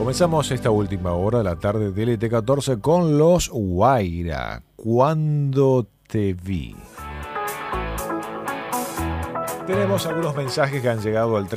Comenzamos esta última hora de la tarde de LT14 con los Guaira. Cuando te vi. Tenemos algunos mensajes que han llegado al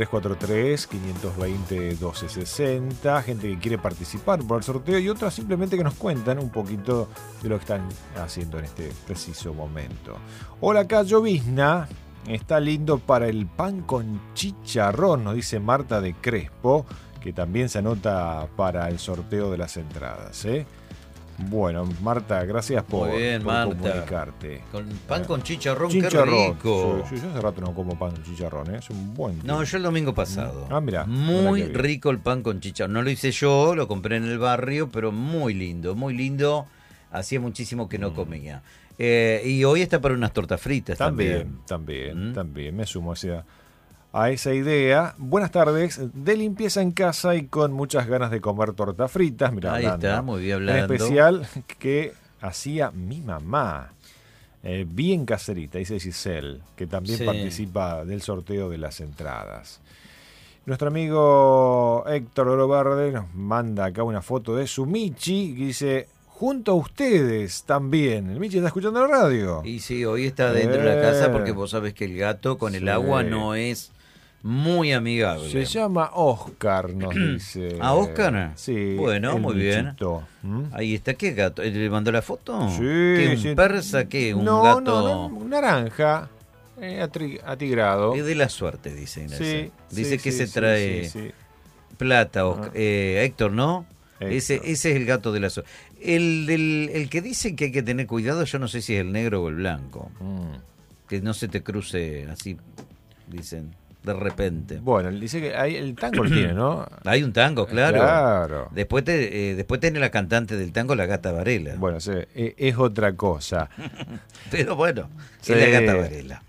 343-520-1260, gente que quiere participar por el sorteo y otras simplemente que nos cuentan un poquito de lo que están haciendo en este preciso momento. Hola, acá llovizna, está lindo para el pan con chicharrón, nos dice Marta de Crespo, que también se anota para el sorteo de las entradas, ¿eh? Bueno, Marta, gracias por comunicarte. Con pan con chicharrón, qué rico. Sí, yo hace rato no como pan con chicharrón, ¿eh? Es un buen tiempo. No, yo el domingo pasado. Ah, mira. Muy rico el pan con chicharrón. No lo hice yo, lo compré en el barrio, pero muy lindo, muy lindo. Hacía muchísimo que no comía. Y hoy está para unas tortas fritas también. También. Me sumo a esa idea. Buenas tardes, de limpieza en casa y con muchas ganas de comer tortas fritas. Mirá, ahí está, muy bien hablando. En especial que hacía mi mamá. Bien caserita, dice Giselle, que también participa del sorteo de las entradas. Nuestro amigo Héctor Oro Verde nos manda acá una foto de su Michi, que dice: junto a ustedes también. El Michi está escuchando la radio. Y sí, hoy está dentro de la casa porque vos sabés que el gato con el agua no es muy amigable. Se llama Oscar, nos dice. ¿A Oscar? Sí. Bueno, muy bichito. Bien. Ahí está, ¿qué gato? ¿Le mandó la foto? Sí. ¿Qué, un persa? ¿Qué? ¿Un gato? No, naranja. Atigrado. Es de la suerte, dice Inés. Sí, dice que se trae plata, Oscar. Héctor, ¿no? Héctor. Ese es el gato de la suerte. El que dice que hay que tener cuidado, yo no sé si es el negro o el blanco. Que no se te cruce así, dicen, de repente. Bueno, dice que el tango lo tiene, ¿no? Hay un tango, claro. Claro. Después tiene la cantante del tango, la Gata Varela. Bueno, es otra cosa. Pero bueno, es la Gata Varela.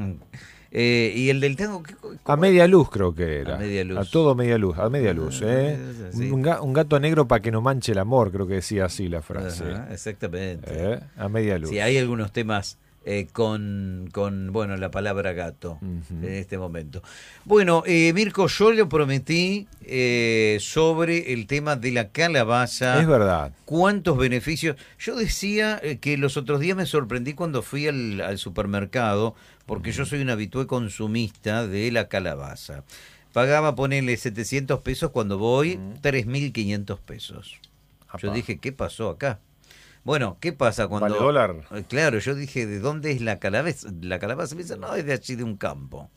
Y el del tango, a media luz creo que era. A media luz. A todo media luz, a media luz, sí. Un gato negro para que no manche el amor, creo que decía así la frase. Ajá, exactamente. A media luz. Sí, hay algunos temas con la palabra gato en este momento. Bueno, Mirko, yo le prometí sobre el tema de la calabaza. Es verdad. ¿Cuántos beneficios? Yo decía que los otros días me sorprendí cuando fui al supermercado, porque yo soy un habitué consumista de la calabaza. Pagaba, ponele 700 pesos, cuando voy, 3.500 pesos. Apá. Yo dije, ¿qué pasó acá? Bueno, ¿qué pasa cuando... ¿Vale dólar? Claro, yo dije, ¿de dónde es la calabaza? La calabaza me dice, no, es de allí de un campo.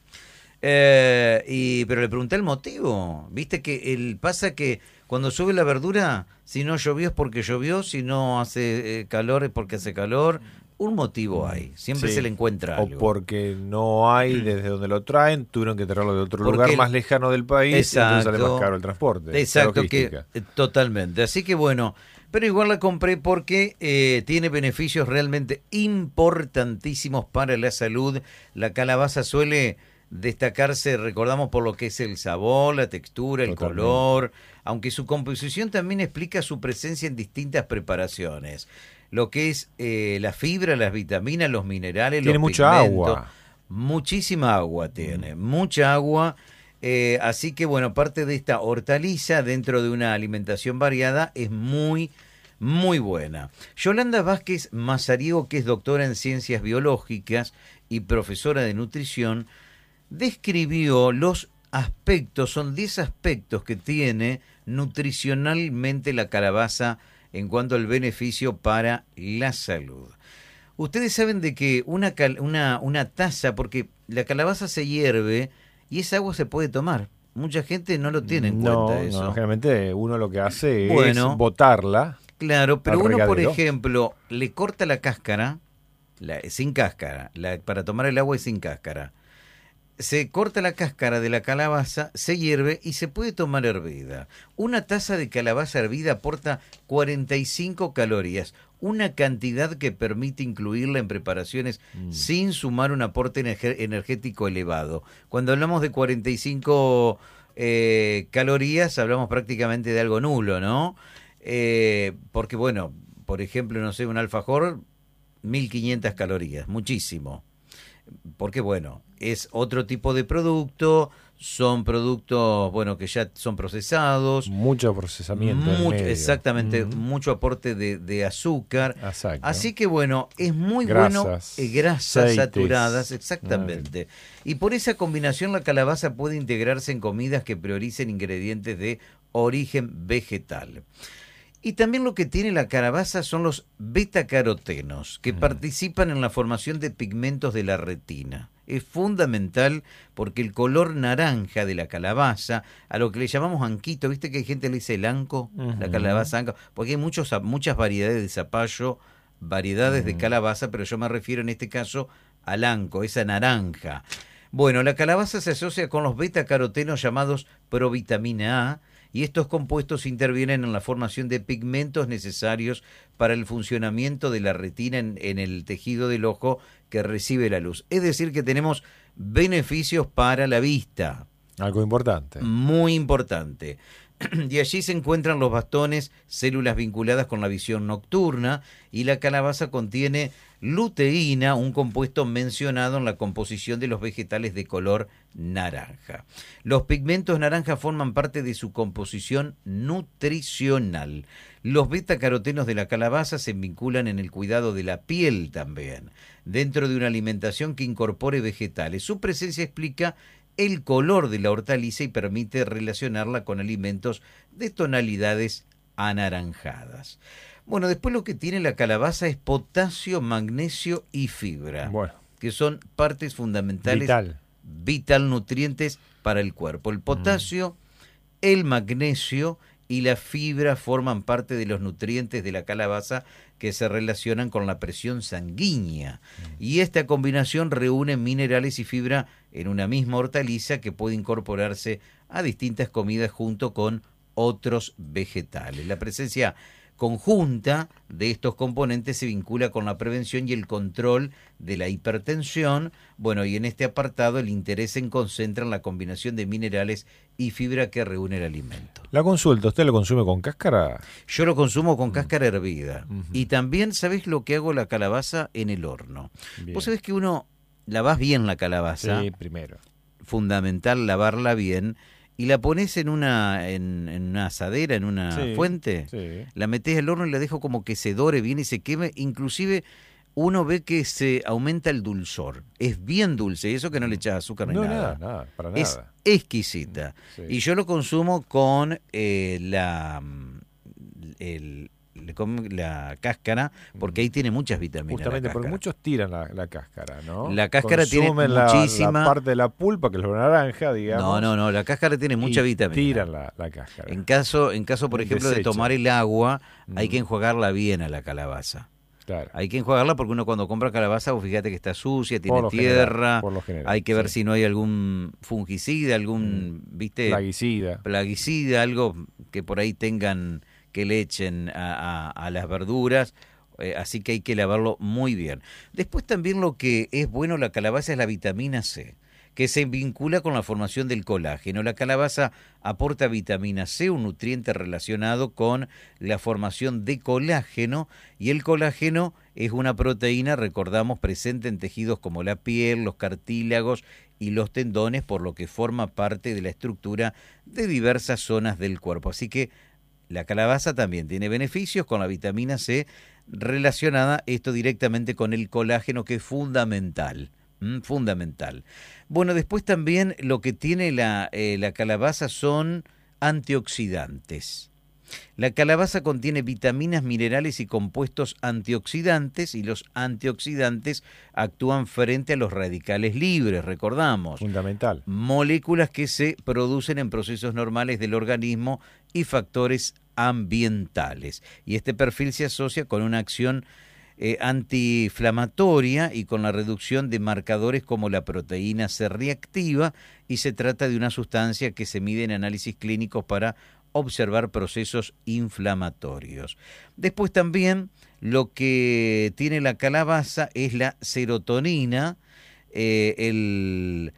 Pero le pregunté el motivo. Viste que pasa que cuando sube la verdura, si no llovió es porque llovió, si no hace calor es porque hace calor. Un motivo hay, siempre se le encuentra algo. O porque no hay desde donde lo traen, tuvieron que traerlo de otro lugar más lejano del país, entonces sale más caro el transporte. Exacto, totalmente. Así que bueno, pero igual la compré porque tiene beneficios realmente importantísimos para la salud. La calabaza suele destacarse, recordamos, por lo que es el sabor, la textura, el color, aunque su composición también explica su presencia en distintas preparaciones. Lo que es la fibra, las vitaminas, los minerales, tiene los mucha pigmentos. Agua. Muchísima agua tiene, mucha agua. Así que bueno, parte de esta hortaliza dentro de una alimentación variada es muy, muy buena. Yolanda Vázquez Mazariego, que es doctora en ciencias biológicas y profesora de nutrición, describió los aspectos, son 10 aspectos que tiene nutricionalmente la calabaza en cuanto al beneficio para la salud. Ustedes saben de que una taza, porque la calabaza se hierve y esa agua se puede tomar. Mucha gente no lo tiene en cuenta eso. No, generalmente uno lo que hace es botarla. Claro, pero uno, por ejemplo, le corta la cáscara, sin cáscara, para tomar el agua es sin cáscara. Se corta la cáscara de la calabaza, se hierve y se puede tomar hervida. Una taza de calabaza hervida aporta 45 calorías, una cantidad que permite incluirla en preparaciones sin sumar un aporte energético elevado. Cuando hablamos de 45 calorías, hablamos prácticamente de algo nulo, ¿no? Porque, bueno, por ejemplo, no sé, un alfajor, 1.500 calorías, muchísimo. Porque, bueno, es otro tipo de producto, son productos, bueno, que ya son procesados. Mucho procesamiento. Exactamente, mucho aporte de azúcar. Exacto. Así que bueno, es muy Grasas, bueno, grasas aceites. saturadas, exactamente. Y por esa combinación la calabaza puede integrarse en comidas que prioricen ingredientes de origen vegetal. Y también lo que tiene la calabaza son los betacarotenos, que participan en la formación de pigmentos de la retina. Es fundamental porque el color naranja de la calabaza, a lo que le llamamos anquito, viste que hay gente que le dice el anco, la calabaza anco, porque hay muchas variedades de zapallo, variedades de calabaza, pero yo me refiero en este caso al anco, esa naranja. Bueno, la calabaza se asocia con los betacarotenos llamados provitamina A, y estos compuestos intervienen en la formación de pigmentos necesarios para el funcionamiento de la retina en el tejido del ojo que recibe la luz. Es decir, que tenemos beneficios para la vista. Algo importante. Muy importante. Y allí se encuentran los bastones, células vinculadas con la visión nocturna, y la calabaza contiene luteína, un compuesto mencionado en la composición de los vegetales de color naranja. Los pigmentos naranja forman parte de su composición nutricional. Los betacarotenos de la calabaza se vinculan en el cuidado de la piel también, dentro de una alimentación que incorpore vegetales. Su presencia explica el color de la hortaliza y permite relacionarla con alimentos de tonalidades anaranjadas. Bueno, después lo que tiene la calabaza es potasio, magnesio y fibra, que son partes fundamentales, vital nutrientes para el cuerpo. El potasio, el magnesio y la fibra forman parte de los nutrientes de la calabaza que se relacionan con la presión sanguínea. Y esta combinación reúne minerales y fibra en una misma hortaliza que puede incorporarse a distintas comidas junto con otros vegetales. La presencia conjunta de estos componentes se vincula con la prevención y el control de la hipertensión. Bueno, y en este apartado el interés se concentra en la combinación de minerales y fibra que reúne el alimento. La consulta, ¿usted lo consume con cáscara? Yo lo consumo con cáscara hervida. Y también, ¿sabés lo que hago la calabaza? En el horno. Bien. Vos sabés que uno lavás bien la calabaza. Sí, primero. Fundamental lavarla bien. Y la pones en una asadera, en una fuente, la metés al horno y la dejo como que se dore bien y se queme. Inclusive uno ve que se aumenta el dulzor. Es bien dulce, y eso que no le echas azúcar ni nada. Nada, para nada. Es exquisita. Y yo lo consumo con la cáscara, porque ahí tiene muchas vitaminas. Justamente porque muchos tiran la cáscara, ¿no? La cáscara consumen tiene muchísima... la parte de la pulpa, que es lo naranja, digamos. No, la cáscara tiene mucha vitamina. Tiran la cáscara. En caso, por ejemplo, de tomar el agua, hay que enjuagarla bien a la calabaza. Claro. Hay que enjuagarla porque uno cuando compra calabaza, vos fíjate que está sucia, tiene tierra, hay que ver si no hay algún fungicida, algún, plaguicida, algo que por ahí tengan, que le echen a las verduras, así que hay que lavarlo muy bien. Después también lo que es bueno la calabaza es la vitamina C, que se vincula con la formación del colágeno. La calabaza aporta vitamina C, un nutriente relacionado con la formación de colágeno, y el colágeno es una proteína, recordamos, presente en tejidos como la piel, los cartílagos y los tendones, por lo que forma parte de la estructura de diversas zonas del cuerpo. Así que la calabaza también tiene beneficios con la vitamina C relacionada esto directamente con el colágeno, que es fundamental. Fundamental. Bueno, después también lo que tiene la calabaza son antioxidantes. La calabaza contiene vitaminas, minerales y compuestos antioxidantes, y los antioxidantes actúan frente a los radicales libres, recordamos. Fundamental. Moléculas que se producen en procesos normales del organismo y factores ambientales. Y este perfil se asocia con una acción antiinflamatoria y con la reducción de marcadores como la proteína C reactiva, y se trata de una sustancia que se mide en análisis clínicos para observar procesos inflamatorios. Después también lo que tiene la calabaza es la serotonina, el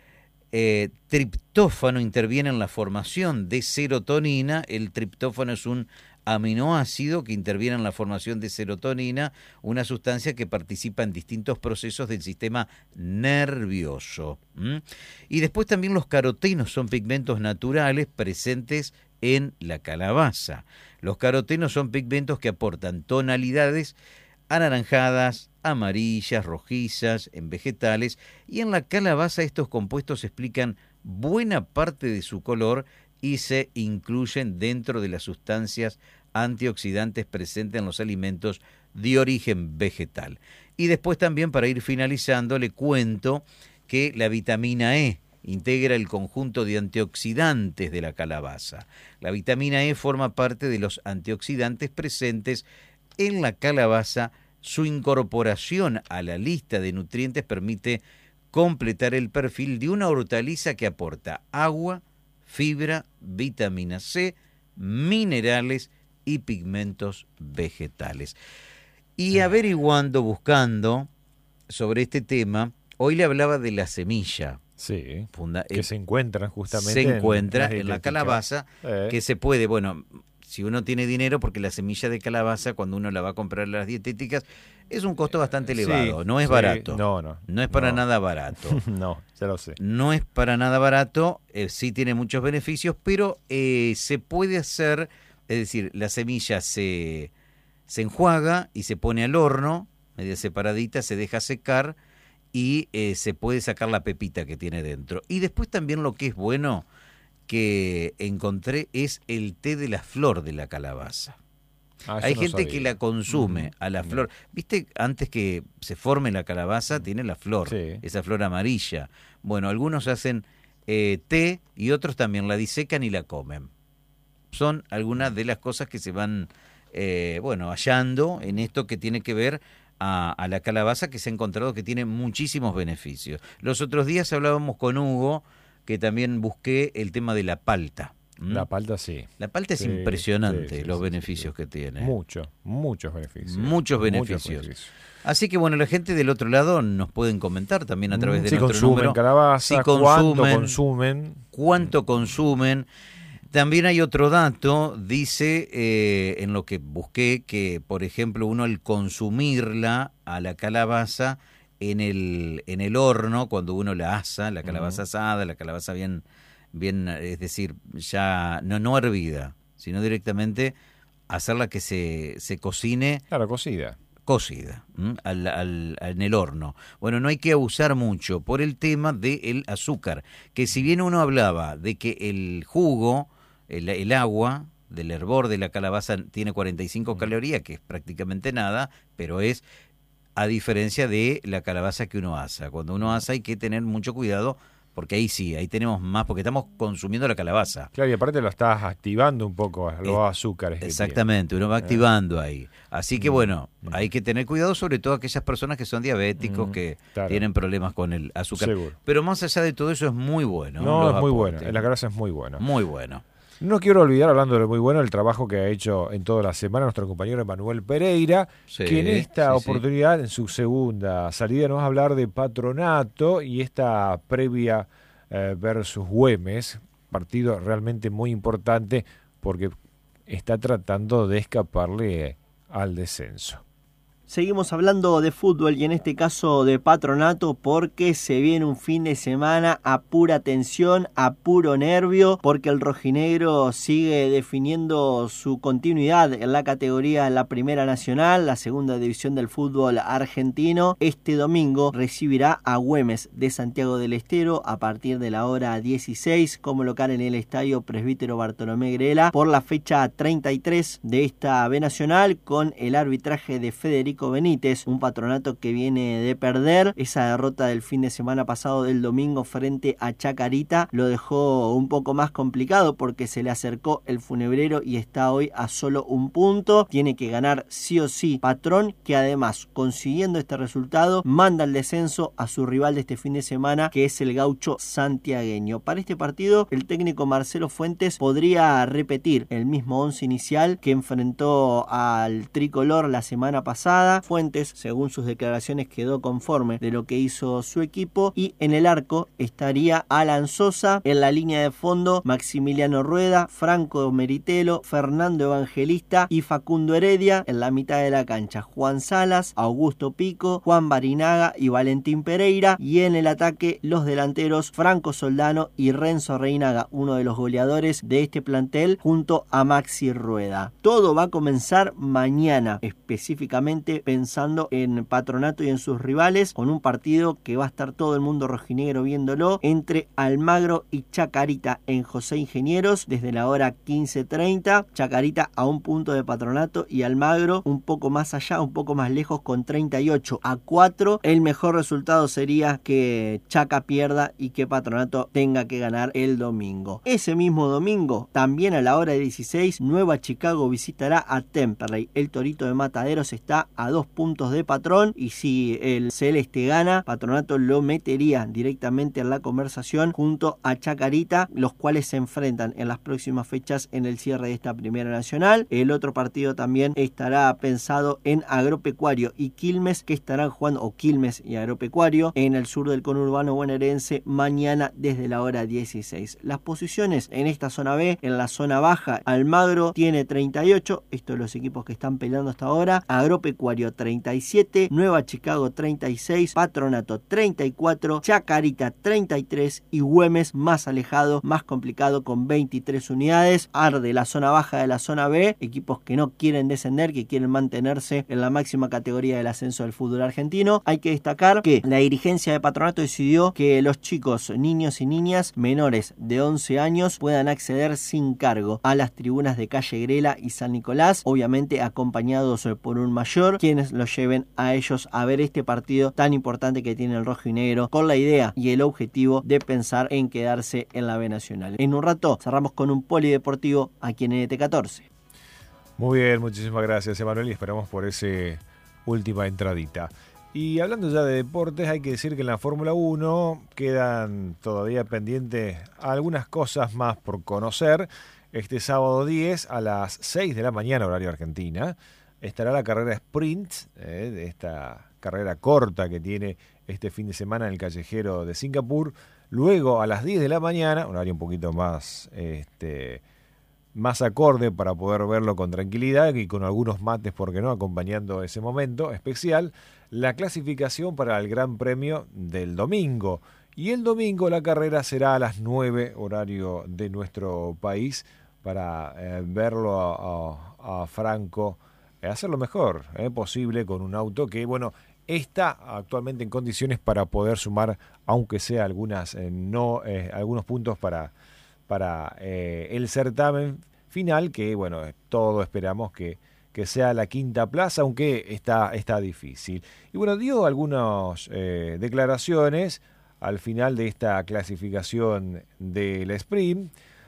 triptófano interviene en la formación de serotonina. El triptófano es un aminoácido que interviene en la formación de serotonina, una sustancia que participa en distintos procesos del sistema nervioso. Y después también los carotenos son pigmentos naturales presentes en la calabaza. Los carotenos son pigmentos que aportan tonalidades anaranjadas, amarillas, rojizas, en vegetales, y en la calabaza estos compuestos explican buena parte de su color y se incluyen dentro de las sustancias antioxidantes presentes en los alimentos de origen vegetal. Y después también, para ir finalizando, le cuento que la vitamina E integra el conjunto de antioxidantes de la calabaza. La vitamina E forma parte de los antioxidantes presentes en la calabaza. Su incorporación a la lista de nutrientes permite completar el perfil de una hortaliza que aporta agua, fibra, vitamina C, minerales y pigmentos vegetales. Y averiguando, buscando sobre este tema, hoy le hablaba de la semilla. Sí, que se encuentran justamente en la calabaza, que se puede, bueno, si uno tiene dinero, porque la semilla de calabaza, cuando uno la va a comprar en las dietéticas, es un costo bastante elevado, no es barato. No es para nada barato. No, ya lo sé. No es para nada barato, sí tiene muchos beneficios, pero se puede hacer, es decir, la semilla se enjuaga y se pone al horno, media separadita, se deja secar y se puede sacar la pepita que tiene dentro. Y después también lo que es bueno que encontré es el té de la flor de la calabaza. Hay gente que la consume a la flor. ¿Viste? Antes que se forme la calabaza, tiene la flor, esa flor amarilla. Bueno, algunos hacen té y otros también la disecan y la comen. Son algunas de las cosas que se van hallando en esto que tiene que ver a la calabaza, que se ha encontrado que tiene muchísimos beneficios. Los otros días hablábamos con Hugo, que también busqué el tema de la palta. La palta sí. La palta es impresionante, los beneficios que tiene. Muchos beneficios. Muchos beneficios. Así que bueno, la gente del otro lado nos pueden comentar también a través de nuestro consumen número. Calabaza, Si consumen, cuánto consumen. También hay otro dato, dice, en lo que busqué, que por ejemplo uno al consumirla a la calabaza en el horno, cuando uno la asa, la calabaza asada, la calabaza bien, es decir, ya no hervida, sino directamente hacerla que se cocine. Claro, cocida en el horno. Bueno, no hay que abusar mucho por el tema del azúcar, que si bien uno hablaba de que el jugo, el agua del hervor de la calabaza tiene 45 calorías, que es prácticamente nada, pero es a diferencia de la calabaza que uno asa. Cuando uno asa hay que tener mucho cuidado, porque ahí tenemos más, porque estamos consumiendo la calabaza. Claro, y aparte lo estás activando un poco, los azúcares. Exactamente, uno va activando ahí. Así que bueno, hay que tener cuidado, sobre todo aquellas personas que son diabéticos, que tienen problemas con el azúcar. Seguro. Pero más allá de todo eso es muy bueno. No, es muy bueno, la calabaza es muy bueno. Muy bueno. No quiero olvidar, hablando de lo muy bueno, el trabajo que ha hecho en toda la semana nuestro compañero Emanuel Pereira, que en esta oportunidad, en su segunda salida, nos va a hablar de Patronato y esta previa versus Güemes, partido realmente muy importante porque está tratando de escaparle al descenso. Seguimos hablando de fútbol y en este caso de Patronato, porque se viene un fin de semana a pura tensión, a puro nervio, porque el rojinegro sigue definiendo su continuidad en la categoría en la Primera Nacional, la segunda división del fútbol argentino. Este domingo recibirá a Güemes de Santiago del Estero a partir de la hora 16 como local en el Estadio Presbítero Bartolomé Grela por la fecha 33 de esta B Nacional, con el arbitraje de Federico Benítez, un Patronato que viene de perder. Esa derrota del fin de semana pasado, del domingo, frente a Chacarita, lo dejó un poco más complicado porque se le acercó el Funebrero y está hoy a solo un punto. Tiene que ganar sí o sí Patrón, que además, consiguiendo este resultado, manda el descenso a su rival de este fin de semana, que es el Gaucho santiagueño. Para este partido, el técnico Marcelo Fuentes podría repetir el mismo once inicial que enfrentó al tricolor la semana pasada, temporada. Fuentes, según sus declaraciones, quedó conforme de lo que hizo su equipo, y en el arco estaría Alan Sosa, en la línea de fondo Maximiliano Rueda, Franco Meritelo, Fernando Evangelista y Facundo Heredia. En la mitad de la cancha Juan Salas, Augusto Pico, Juan Barinaga y Valentín Pereira, y en el ataque los delanteros Franco Soldano y Renzo Reinaga, uno de los goleadores de este plantel, junto a Maxi Rueda. Todo va a comenzar mañana, específicamente pensando en Patronato y en sus rivales, con un partido que va a estar todo el mundo rojinegro viéndolo, entre Almagro y Chacarita en José Ingenieros desde la hora 15:30. Chacarita a un punto de Patronato y Almagro un poco más allá, un poco más lejos, con 38-4. El mejor resultado sería que Chaca pierda y que Patronato tenga que ganar el domingo. Ese mismo domingo, también a la hora de 16, Nueva Chicago visitará a Temperley. El Torito de Mataderos está a 2 puntos de Patrón, y si el Celeste gana, Patronato lo metería directamente en la conversación junto a Chacarita, los cuales se enfrentan en las próximas fechas en el cierre de esta Primera Nacional. El otro partido también estará pensado en Agropecuario y Quilmes, que estarán jugando, o Quilmes y Agropecuario, en el sur del conurbano bonaerense mañana desde la hora 16. Las posiciones en esta zona B: en la zona baja, Almagro tiene 38, estos los equipos que están peleando hasta ahora, Agropecuario 37, Nueva Chicago 36, Patronato 34, Chacarita 33 y Güemes, más alejado, más complicado, con 23 unidades. Arde la zona baja de la zona B, equipos que no quieren descender, que quieren mantenerse en la máxima categoría del ascenso del fútbol argentino. Hay que destacar que la dirigencia de Patronato decidió que los chicos, niños y niñas menores de 11 años puedan acceder sin cargo a las tribunas de calle Grela y San Nicolás, obviamente acompañados por un mayor, quienes los lleven a ellos a ver este partido tan importante que tiene el rojo y negro, con la idea y el objetivo de pensar en quedarse en la B Nacional. En un rato cerramos con un polideportivo aquí en NT14. Muy bien, muchísimas gracias, Emanuel, y esperamos por ese última entradita. Y hablando ya de deportes, hay que decir que en la Fórmula 1 quedan todavía pendientes algunas cosas más por conocer. Este sábado 10 a las 6 de la mañana, horario Argentina, estará la carrera sprint, de esta carrera corta que tiene este fin de semana en el callejero de Singapur. Luego a las 10 de la mañana, horario un poquito más más acorde para poder verlo con tranquilidad y con algunos mates, ¿por qué no?, acompañando ese momento especial, la clasificación para el Gran Premio del domingo. Y el domingo la carrera será a las 9, horario de nuestro país, para verlo a Franco hacer lo mejor posible con un auto que, bueno, está actualmente en condiciones para poder sumar, aunque sea algunos puntos para el certamen final, que bueno, todos esperamos que sea la quinta plaza, aunque está difícil. Y bueno, dio algunas declaraciones al final de esta clasificación del sprint.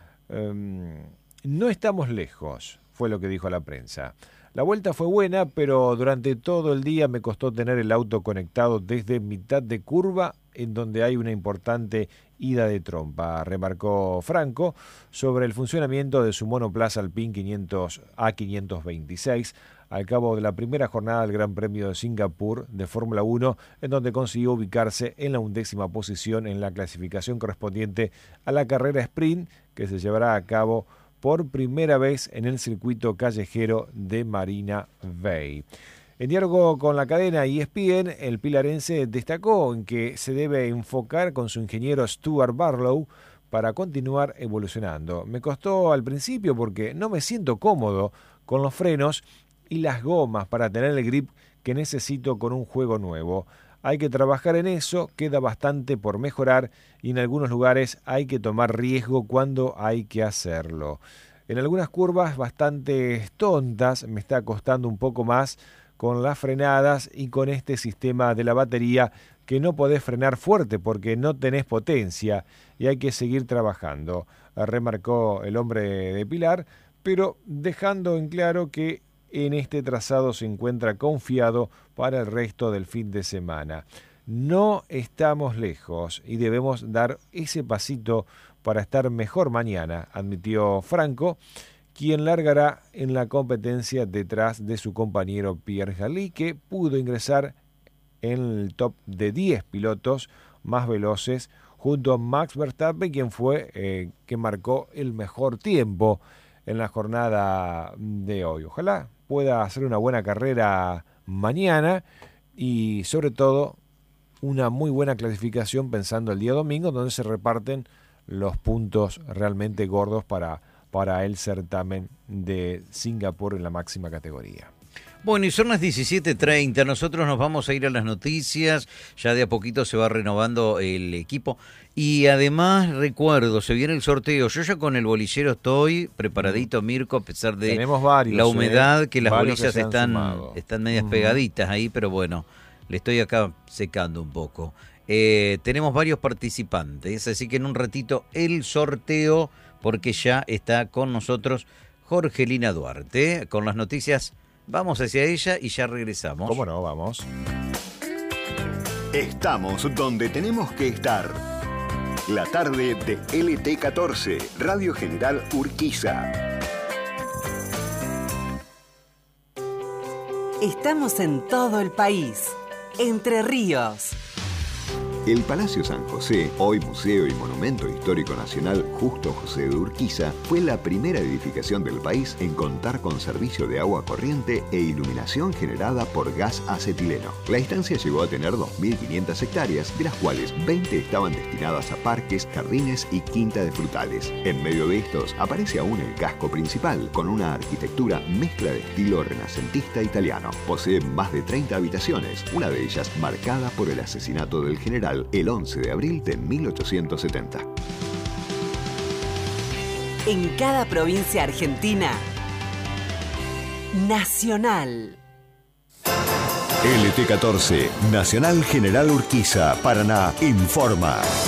No estamos lejos, fue lo que dijo a la prensa. La vuelta fue buena, pero durante todo el día me costó tener el auto conectado desde mitad de curva, en donde hay una importante ida de trompa, remarcó Franco sobre el funcionamiento de su monoplaza Alpine 500 A526 al cabo de la primera jornada del Gran Premio de Singapur de Fórmula 1, en donde consiguió ubicarse en la 11ª posición en la clasificación correspondiente a la carrera sprint, que se llevará a cabo por primera vez en el circuito callejero de Marina Bay. En diálogo con la cadena ESPN, el pilarense destacó en que se debe enfocar con su ingeniero Stuart Barlow para continuar evolucionando. Me costó al principio porque no me siento cómodo con los frenos y las gomas para tener el grip que necesito con un juego nuevo. Hay que trabajar en eso, queda bastante por mejorar y en algunos lugares hay que tomar riesgo cuando hay que hacerlo. En algunas curvas bastante tontas me está costando un poco más con las frenadas y con este sistema de la batería que no podés frenar fuerte porque no tenés potencia y hay que seguir trabajando, remarcó el hombre de Pilar, pero dejando en claro que en este trazado se encuentra confiado para el resto del fin de semana. No estamos lejos y debemos dar ese pasito para estar mejor mañana, admitió Franco, quien largará en la competencia detrás de su compañero Pierre Gasly, que pudo ingresar en el top de 10 pilotos más veloces junto a Max Verstappen, quien fue que marcó el mejor tiempo en la jornada de hoy. Ojalá pueda hacer una buena carrera mañana y sobre todo una muy buena clasificación pensando el día domingo, donde se reparten los puntos realmente gordos para el certamen de Singapur en la máxima categoría. Bueno, y son las 17:30, nosotros nos vamos a ir a las noticias, ya de a poquito se va renovando el equipo, y además recuerdo, se viene el sorteo, yo ya con el bolillero estoy preparadito, Mirko, a pesar de la humedad, que las bolillas están medias pegaditas ahí, pero bueno, le estoy acá secando un poco. Tenemos varios participantes, así que en un ratito el sorteo, porque ya está con nosotros Jorgelina Duarte, con las noticias. Vamos hacia ella y ya regresamos. ¿Cómo no? Vamos. Estamos donde tenemos que estar. La tarde de LT14, Radio General Urquiza. Estamos en todo el país. Entre Ríos. El Palacio San José, hoy Museo y Monumento Histórico Nacional Justo José de Urquiza, fue la primera edificación del país en contar con servicio de agua corriente e iluminación generada por gas acetileno. La instancia llegó a tener 2.500 hectáreas, de las cuales 20 estaban destinadas a parques, jardines y quinta de frutales. En medio de estos aparece aún el casco principal, con una arquitectura mezcla de estilo renacentista italiano. Posee más de 30 habitaciones, una de ellas marcada por el asesinato del general el 11 de abril de 1870. En cada provincia argentina, Nacional. LT14, Nacional General Urquiza, Paraná, informa.